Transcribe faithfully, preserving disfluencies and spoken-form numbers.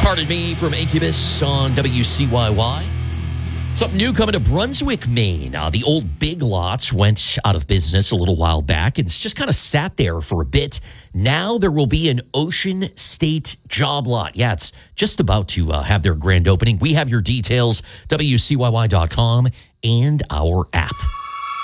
Pardon Me from Incubus on W C Y Y. Something new coming to Brunswick, Maine. Uh, the old Big Lots went out of business a little while back. It's just kind of sat there for a bit. Now there will be an Ocean State job lot. Yeah, it's just about to uh, have their grand opening. We have your details, W C Y Y dot com and our app.